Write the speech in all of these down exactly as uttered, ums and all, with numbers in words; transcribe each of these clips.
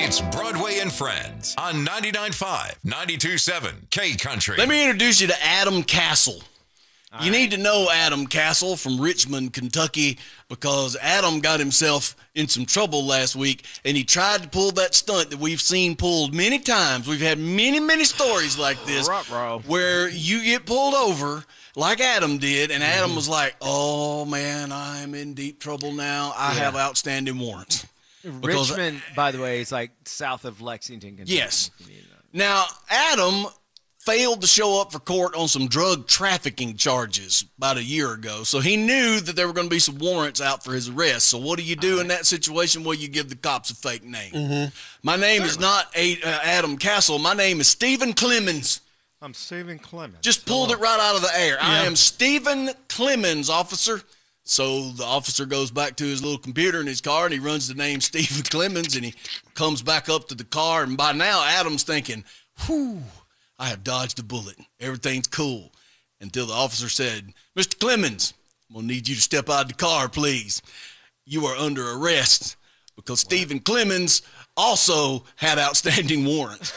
It's Broadway and Friends on ninety-nine point five, ninety-two point seven K Country. Let me introduce you to Adam Castle. All you right. need to know Adam Castle from Richmond, Kentucky, because Adam got himself in some trouble last week, and he tried to pull that stunt that we've seen pulled many times. We've had many, many stories like this Ruh-roh. where you get pulled over like Adam did, and Adam was like, oh, man, I'm in deep trouble now. I Yeah. have outstanding warrants. Because- Richmond, by the way, is like south of Lexington, Kentucky. Yes. Now, Adam failed to show up for court on some drug trafficking charges about a year ago. So he knew that there were going to be some warrants out for his arrest. So what do you do in that situation? Well, you give the cops a fake name. Mm-hmm. My name is not a, uh, Adam Castle. My name is Stephen Clemens. I'm Stephen Clemens. Just pulled Hello. it right out of the air. I Yeah. am Stephen Clemens, officer. So the officer goes back to his little computer in his car, and he runs the name Stephen Clemens, and he comes back up to the car. And by now, Adam's thinking, whew, I have dodged a bullet. Everything's cool. Until the officer said, Mister Clemens, I'm going to need you to step out of the car, please. You are under arrest because what? Stephen Clemens also had outstanding warrants.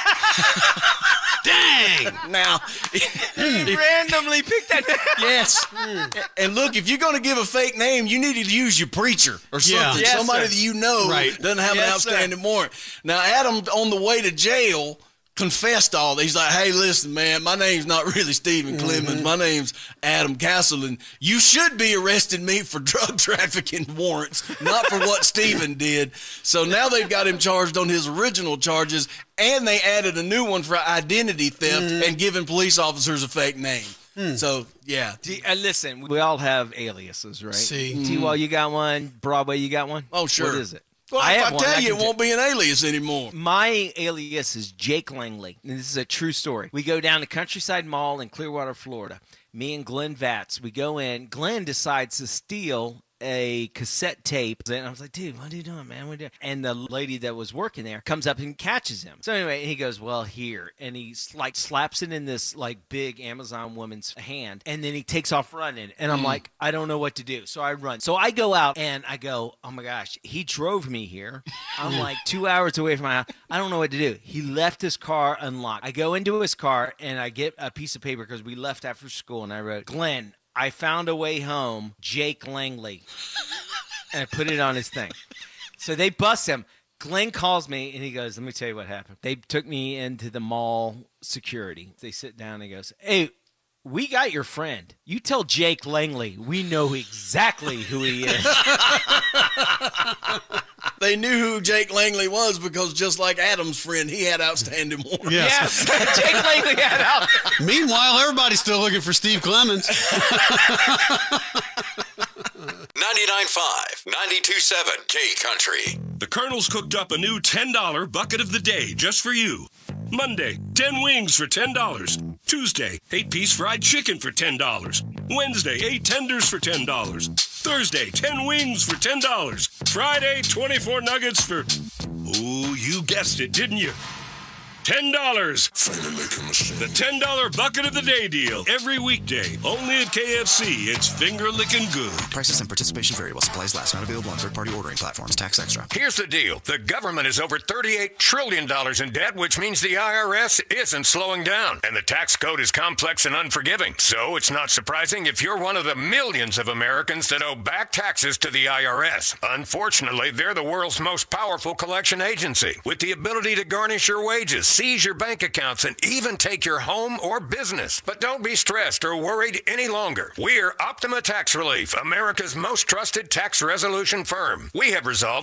Dang! Now, He randomly picked that. yes. And look, if you're going to give a fake name, you need to use your preacher or something. Yeah. Yes, Somebody sir. that you know Right. doesn't have Yes, an outstanding warrant. Now, Adam, on the way to jail, confessed all. He's like, hey, listen, man, my name's not really Stephen Clemens. Mm-hmm. My name's Adam Castle, and you should be arresting me for drug trafficking warrants, not for what Stephen did. So now they've got him charged on his original charges, and they added a new one for identity theft Mm-hmm. and giving police officers a fake name. Hmm. So, yeah. D- uh, listen, we all have aliases, right? See. T-Wall, you got one. Broadway, you got one? Oh, sure. What is it? Well, I if have I one. tell I you, can it won't be an alias anymore. My alias is Jake Langley, and this is a true story. We go down to Countryside Mall in Clearwater, Florida. Me and Glenn Vatz, we go in. Glenn decides to steal a cassette tape, and I was like, dude, what are you doing, man? What are you doing? And the lady that was working there comes up and catches him. So anyway, he goes, well, here. And he like slaps it in this like big Amazon woman's hand, and then he takes off running. And I'm like, I don't know what to do. So I run. So I go out, and I go, oh my gosh, he drove me here. I'm like two hours away from my house. I don't know what to do. He left his car unlocked. I go into his car, and I get a piece of paper because we left after school, and I wrote, Glenn, I found a way home, Jake Langley. And I put it on his thing. So they bust him. Glenn calls me, and he goes, let me tell you what happened. They took me into the mall security. They sit down, and he goes, hey, we got your friend. You tell Jake Langley. We know exactly who he is. They knew who Jake Langley was because just like Adam's friend, he had outstanding warrants. Yes. Yes, Jake Langley had out. Meanwhile, everybody's still looking for Steve Clemens. ninety-nine point five, ninety-two point seven K Country. The Colonel's cooked up a new ten dollar bucket of the day just for you. Monday, ten wings for ten dollars. Tuesday, eight-piece fried chicken for ten dollars. Wednesday, eight tenders for ten dollars. Thursday, ten wings for ten dollars. Friday, twenty-four nuggets for... Oh, you guessed it, didn't you? ten dollars. The ten dollar bucket of the day deal. Every weekday. Only at K F C. It's finger licking good. Prices and participation vary while supplies last. Not available on third-party ordering platforms. Tax extra. Here's the deal. The government is over thirty-eight trillion dollars in debt, which means the I R S isn't slowing down. And the tax code is complex and unforgiving. So it's not surprising if you're one of the millions of Americans that owe back taxes to the I R S. Unfortunately, they're the world's most powerful collection agency with the ability to garnish your wages, seize your bank accounts, and even take your home or business. But don't be stressed or worried any longer. We're Optima Tax Relief, America's most trusted tax resolution firm. We have resolved